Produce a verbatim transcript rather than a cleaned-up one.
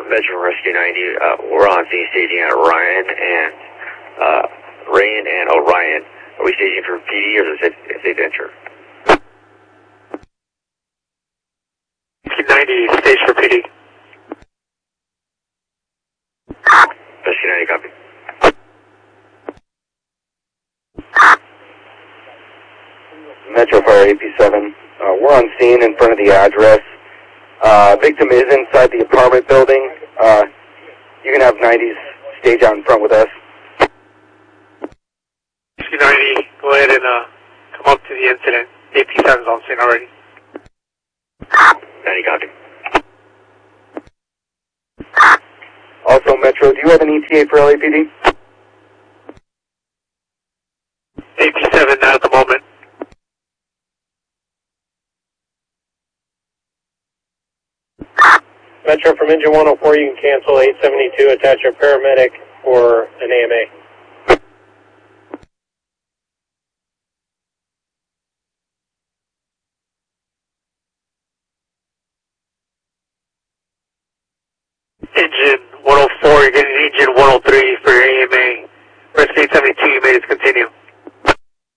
Metro Rescue ninety, uh, we're on scene staging at Ryan and, uh, Rain and Orion. Are we staging for P D or is it, is it Venture? ninety, stage for P D. Rescue ninety, copy. Metro Fire A P seven, uh, we're on scene in front of the address. Uh, victim is inside the apartment building. Uh, you can have nineties stage out in front with us. Rescue ninety, go ahead and uh, come up to the incident. A P seven's on scene already. ninety, copy. Also, Metro, do you have an E T A for L A P D? A P seven, not at the moment. Metro, from engine one oh four, you can cancel eight seventy-two, attach your paramedic or an A M A. Engine